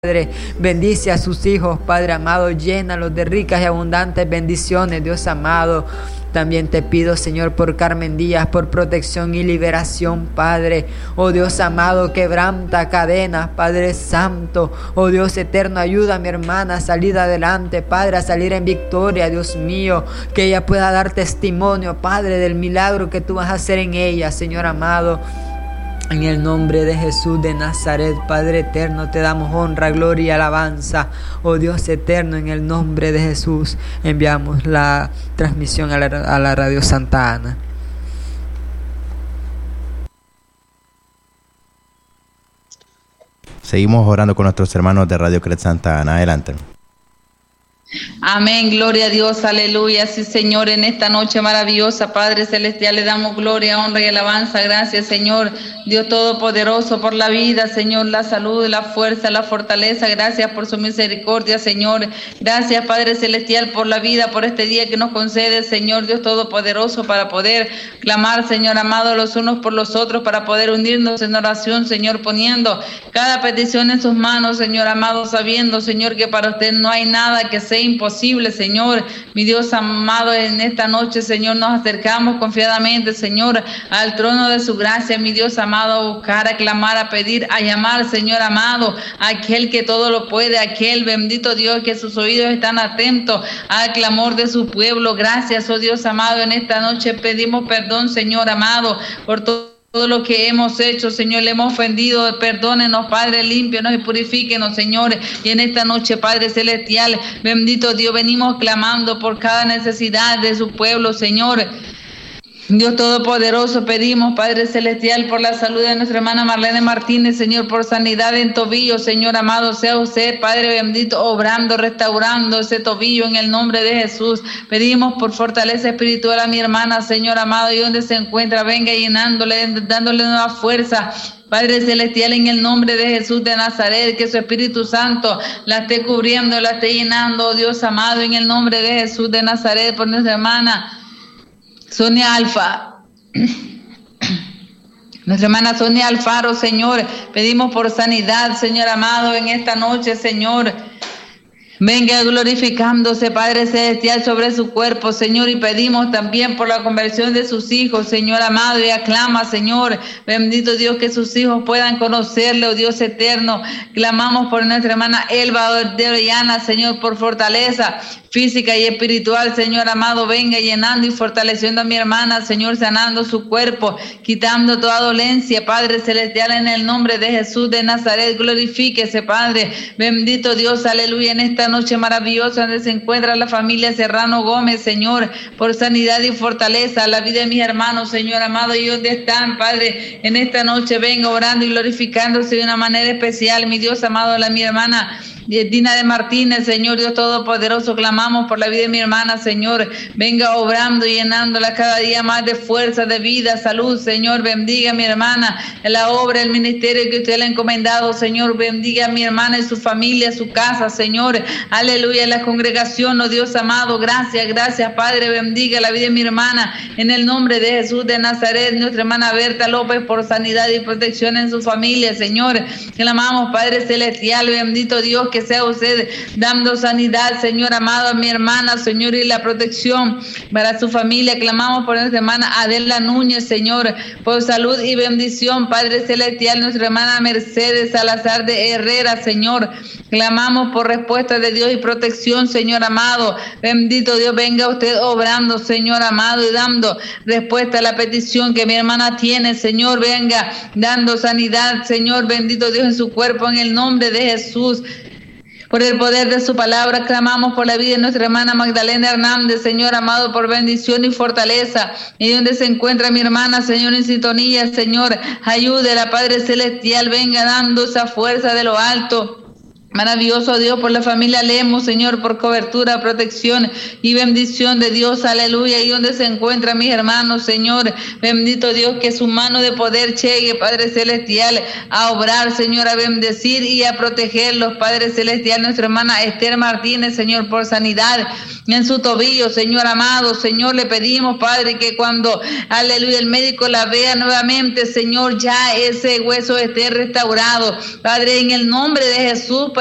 Padre, bendice a sus hijos, Padre amado, llénalos de ricas y abundantes bendiciones, Dios amado. También te pido, Señor, por Carmen Díaz, por protección y liberación, Padre. Oh Dios amado, quebranta cadenas, Padre Santo. Oh Dios eterno, ayuda a mi hermana a salir adelante, Padre, a salir en victoria, Dios mío. Que ella pueda dar testimonio, Padre, del milagro que tú vas a hacer en ella, Señor amado. En el nombre de Jesús de Nazaret, Padre eterno, te damos honra, gloria y alabanza. Oh Dios eterno, en el nombre de Jesús, enviamos la transmisión a la Radio Santa Ana. Seguimos orando con nuestros hermanos de Radio Cret Santa Ana. Adelante. Amén, gloria a Dios, aleluya. Sí, Señor, en esta noche maravillosa, Padre Celestial, le damos gloria, honra y alabanza. Gracias, Señor, Dios Todopoderoso, por la vida, Señor, la salud, la fuerza, la fortaleza. Gracias por su misericordia, Señor. Gracias, Padre Celestial, por la vida, por este día que nos concede, Señor, Dios Todopoderoso, para poder clamar, Señor amado, los unos por los otros, para poder unirnos en oración, Señor, poniendo cada petición en sus manos, Señor amado, sabiendo, Señor, que para usted no hay nada que sea imposible, Señor. Mi Dios amado, en esta noche, Señor, nos acercamos confiadamente, Señor, al trono de su gracia, mi Dios amado, a buscar, a clamar, a pedir, a llamar, Señor amado, a aquel que todo lo puede, aquel bendito Dios que sus oídos están atentos al clamor de su pueblo. Gracias, oh Dios amado, en esta noche pedimos perdón, Señor amado, por todo lo que hemos hecho, Señor, le hemos ofendido. Perdónenos, Padre, límpienos y purifíquenos, Señor. Y en esta noche, Padre Celestial, bendito Dios, venimos clamando por cada necesidad de su pueblo, Señor. Dios Todopoderoso, pedimos, Padre Celestial, por la salud de nuestra hermana Marlene Martínez, Señor, por sanidad en tobillo, Señor amado, sea usted, Padre bendito, obrando, restaurando ese tobillo en el nombre de Jesús. Pedimos por fortaleza espiritual a mi hermana, Señor amado, y donde se encuentra, venga llenándole, dándole nueva fuerza. Padre Celestial, en el nombre de Jesús de Nazaret, que su Espíritu Santo la esté cubriendo, la esté llenando, oh Dios amado, en el nombre de Jesús de Nazaret, por nuestra hermana Sonia Alfa, nuestra hermana Sonia Alfaro, Señor, pedimos por sanidad, Señor amado, en esta noche, Señor. Venga glorificándose, Padre Celestial, sobre su cuerpo, Señor, y pedimos también por la conversión de sus hijos, Señor amado, y aclama, Señor, bendito Dios, que sus hijos puedan conocerle, oh Dios eterno. Clamamos por nuestra hermana Elba de Orellana, Señor, por fortaleza física y espiritual, Señor amado, venga llenando y fortaleciendo a mi hermana, Señor, sanando su cuerpo, quitando toda dolencia, Padre Celestial, en el nombre de Jesús de Nazaret, glorifíquese, Padre, bendito Dios, aleluya, en esta noche maravillosa donde se encuentra la familia Serrano Gómez, Señor, por sanidad y fortaleza, la vida de mis hermanos, Señor amado, y donde están, Padre, en esta noche venga orando y glorificándose de una manera especial, mi Dios amado, mi hermana Dina de Martínez, Señor Dios Todopoderoso, clamamos por la vida de mi hermana, Señor, venga obrando y llenándola cada día más de fuerza, de vida, salud, Señor, bendiga a mi hermana, en la obra, el ministerio que usted le ha encomendado, Señor, bendiga a mi hermana y su familia, su casa, Señor, aleluya, la congregación, oh Dios amado, gracias, gracias, Padre, bendiga la vida de mi hermana, en el nombre de Jesús de Nazaret, nuestra hermana Berta López, por sanidad y protección en su familia, Señor, clamamos, Padre Celestial, bendito Dios, que sea usted dando sanidad, Señor amado, a mi hermana, Señor, y la protección para su familia. Clamamos por nuestra hermana Adela Núñez, Señor, por salud y bendición, Padre Celestial, nuestra hermana Mercedes Salazar de Herrera, Señor, clamamos por respuesta de Dios y protección, Señor amado, bendito Dios, venga usted obrando, Señor amado, y dando respuesta a la petición que mi hermana tiene, Señor, venga dando sanidad, Señor, bendito Dios, en su cuerpo, en el nombre de Jesús. Por el poder de su palabra, clamamos por la vida de nuestra hermana Magdalena Hernández, Señor amado, por bendición y fortaleza. Y donde se encuentra mi hermana, Señor, en sintonía, Señor, ayúdela, Padre Celestial, venga dando esa fuerza de lo alto. Maravilloso Dios, por la familia Lemos, Señor, por cobertura, protección y bendición de Dios, aleluya. Y donde se encuentran mis hermanos, Señor, bendito Dios, que su mano de poder llegue, Padre Celestial, a obrar, Señor, a bendecir y a protegerlos, Padre Celestial. Nuestra hermana Esther Martínez, Señor, por sanidad en su tobillo, Señor amado, Señor, le pedimos, Padre, que cuando, aleluya, el médico la vea nuevamente, Señor, ya ese hueso esté restaurado, Padre, en el nombre de Jesús,